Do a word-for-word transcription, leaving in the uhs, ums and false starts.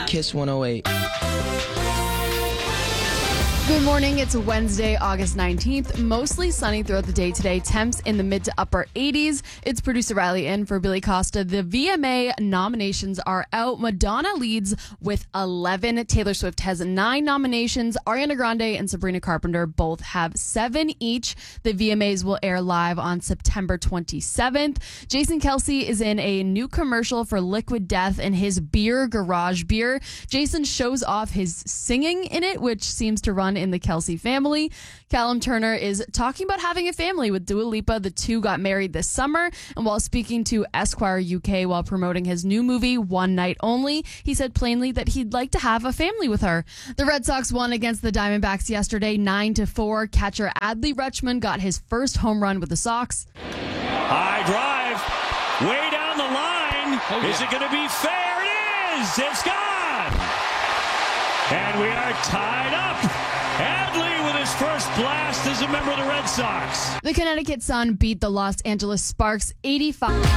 Kiss one oh eight. Good morning. It's Wednesday, August nineteenth. Mostly sunny throughout the day today. Temps in the mid to upper eighties. It's producer Riley in for Billy Costa. The V M A nominations are out. Madonna leads with eleven. Taylor Swift has nine nominations. Ariana Grande and Sabrina Carpenter both have seven each. The V M As will air live on September twenty-seventh. Jason Kelce is in a new commercial for Liquid Death and his beer, Garage Beer. Jason shows off his singing in it, which seems to run in the Kelce family. Callum Turner is talking about having a family with Dua Lipa. The two got married this summer, and while speaking to Esquire U K while promoting his new movie, One Night Only, he said plainly that he'd like to have a family with her. The Red Sox won against the Diamondbacks yesterday, nine to four. Catcher Adley Rutschman got his first home run with the Sox. High drive, way down the line. Oh, yeah. Is it going to be fair? It is. It's gone. And we are tied up. Adley with his first blast as a member of the Red Sox. The Connecticut Sun beat the Los Angeles Sparks eighty-five.